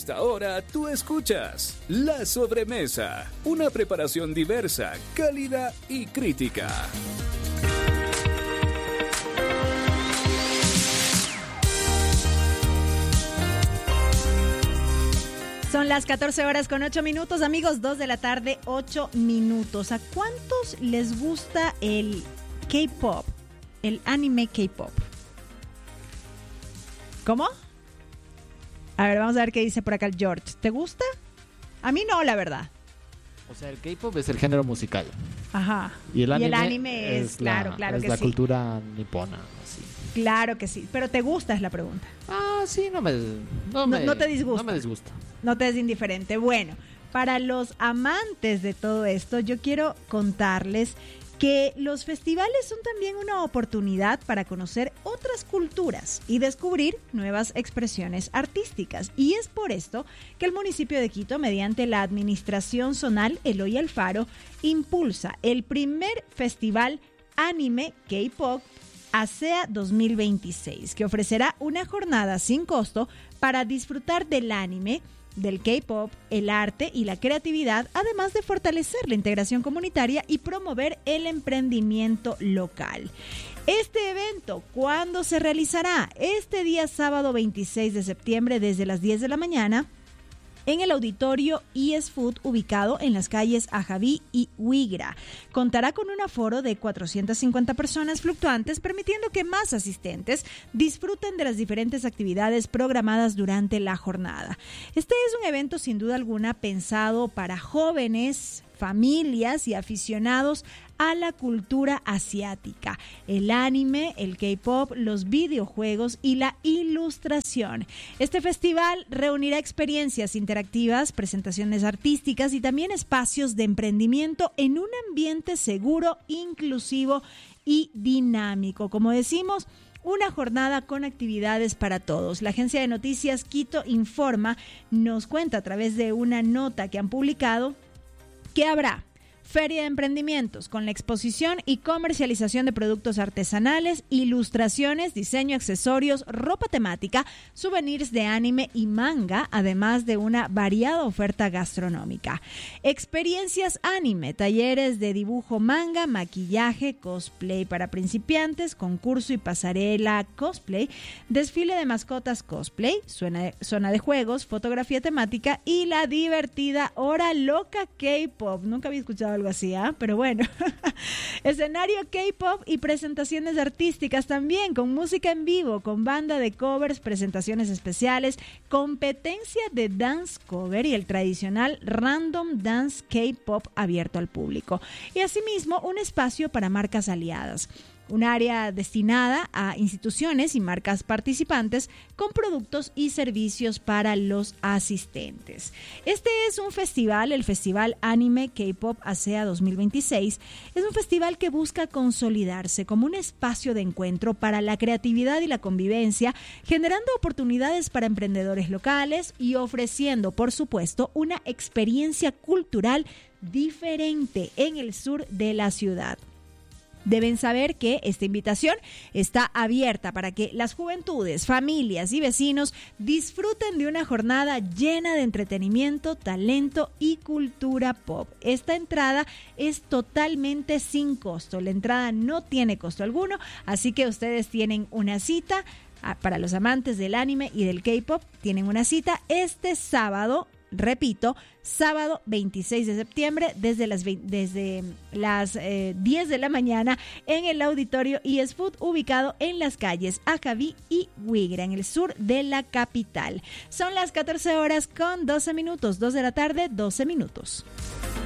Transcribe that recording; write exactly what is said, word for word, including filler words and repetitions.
esta hora tú escuchas La Sobremesa, una preparación diversa, cálida y crítica. Son las catorce horas con ocho minutos, amigos, dos de la tarde, ocho minutos. ¿A cuántos les gusta el K-pop, el anime K-pop? ¿Cómo? A ver, vamos a ver qué dice por acá el George. ¿Te gusta? A mí no, la verdad. O sea, el K-pop es el género musical. Ajá. Y el anime, y el anime es, es claro, la, claro es que la sí. cultura nipona, así. Claro que sí. Pero ¿te gusta? Es la pregunta. Ah, sí, no me... No, no, me, no te disgusta. No me disgusta. No te es indiferente. Bueno, para los amantes de todo esto, yo quiero contarles que los festivales son también una oportunidad para conocer otras culturas y descubrir nuevas expresiones artísticas. Y es por esto que el municipio de Quito, mediante la administración zonal Eloy Alfaro, impulsa el primer festival anime K-pop ASEA dos mil veintiséis, que ofrecerá una jornada sin costo para disfrutar del anime, del K-pop, el arte y la creatividad, además de fortalecer la integración comunitaria y promover el emprendimiento local. Este evento, ¿cuándo se realizará? Este día sábado veintiséis de septiembre desde las diez de la mañana en el auditorio E S Food ubicado en las calles Ajaví y Huigra. Contará con un aforo de cuatrocientas cincuenta personas fluctuantes, permitiendo que más asistentes disfruten de las diferentes actividades programadas durante la jornada. Este es un evento sin duda alguna pensado para jóvenes, familias y aficionados a la cultura asiática, el anime, el K-pop, los videojuegos y la ilustración. Este festival reunirá experiencias interactivas, presentaciones artísticas y también espacios de emprendimiento en un ambiente seguro, inclusivo y dinámico. Como decimos, una jornada con actividades para todos. La agencia de noticias Quito Informa nos cuenta a través de una nota que han publicado que habrá feria de emprendimientos con la exposición y comercialización de productos artesanales, ilustraciones, diseño, accesorios, ropa temática, souvenirs de anime y manga, además de una variada oferta gastronómica. Experiencias anime, talleres de dibujo manga, maquillaje, cosplay para principiantes, concurso y pasarela cosplay, desfile de mascotas cosplay, zona de, zona de juegos, fotografía temática y la divertida hora loca K-pop. Nunca había escuchado algo así, ¿eh? Pero bueno, escenario K-pop y presentaciones artísticas también, con música en vivo, con banda de covers, presentaciones especiales, competencia de dance cover y el tradicional random dance K-pop abierto al público. Y asimismo, un espacio para marcas aliadas. Un área destinada a instituciones y marcas participantes con productos y servicios para los asistentes. Este es un festival, el Festival Anime K-pop ASEA dos mil veintiséis. Es un festival que busca consolidarse como un espacio de encuentro para la creatividad y la convivencia, generando oportunidades para emprendedores locales y ofreciendo, por supuesto, una experiencia cultural diferente en el sur de la ciudad. Deben saber que esta invitación está abierta para que las juventudes, familias y vecinos disfruten de una jornada llena de entretenimiento, talento y cultura pop. Esta entrada es totalmente sin costo. La entrada no tiene costo alguno, así que ustedes tienen una cita. Para los amantes del anime y del K-pop, tienen una cita este sábado. Repito, sábado veintiséis de septiembre desde las, desde las eh, diez de la mañana en el auditorio E S Food ubicado en las calles Ajaví y Huigra, en el sur de la capital. Son las catorce horas con doce minutos, dos de la tarde, doce minutos.